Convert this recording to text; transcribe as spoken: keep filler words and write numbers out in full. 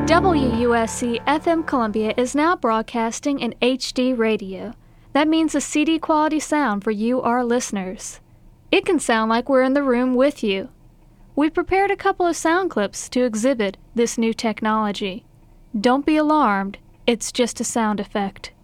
W U S C F M Columbia is now broadcasting in H D radio. That means a C D quality sound for you, our listeners. It can sound like we're in the room with you. We've prepared a couple of sound clips to exhibit this new technology. Don't be alarmed, it's just a sound effect.